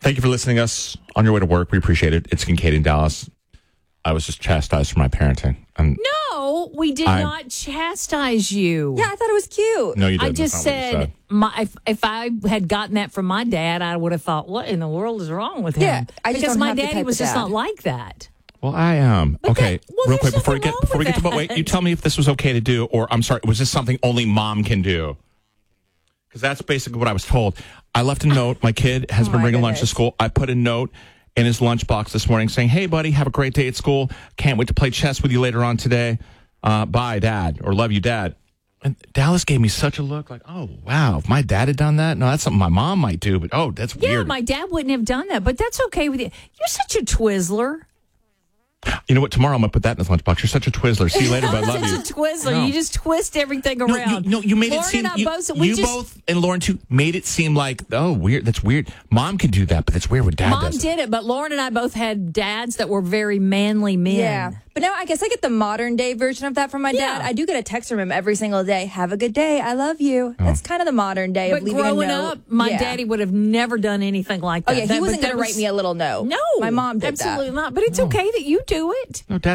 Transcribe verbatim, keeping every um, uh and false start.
Thank you for listening to us on your way to work. We appreciate it. It's Kincaid in Dallas. I was just chastised for my parenting. And No, we did I- not chastise you. Yeah, I thought it was cute. no, you didn't. I just That's not what you said, my, if, if I had gotten that from my dad, I would have thought, what in the world is wrong with him? Yeah, I just because don't my have the daddy type was of just dad. not like that. Well, I am. But okay, that- well, real there's quick before we nothing get wrong before we with get to but that. wait, you tell me if this was okay to do, or I'm sorry, was this something only mom can do? Because that's basically what I was told. I left a note. My kid has Oh, been my bringing lunch to goodness. school. I put a note in his lunchbox this morning saying, "Hey, buddy, have a great day at school. Can't wait to play chess with you later on today. Uh, bye, Dad," or "Love you, Dad." And Dallas gave me such a look like, "Oh, wow, if my dad had done that, no, that's something my mom might do." But oh, that's Yeah, weird. my dad wouldn't have done that, but that's okay with you. You're such a Twizzler. You know what? Tomorrow I'm gonna put that in his lunchbox. You're such a Twizzler. See you later, but I love you. Such a Twizzler. No. You just twist everything No, around. you, no, you made Lauren it seem and I you, both, we you just, both and Lauren too made it seem like, oh, weird. That's weird. Mom can do that, but that's weird when Dad Mom does it. did it, but Lauren and I both had dads that were very manly men. Yeah. But now I guess I get the modern day version of that from my Yeah. dad. I do get a text from him every single day. Have a good day. I love you. That's kind of the modern day But of leaving growing a note. up, my Yeah. daddy would have never done anything like Oh that. yeah, That- he but wasn't that going to was- write me a little note. No, my mom did absolutely that. not. But it's okay that you do it. No, Dad,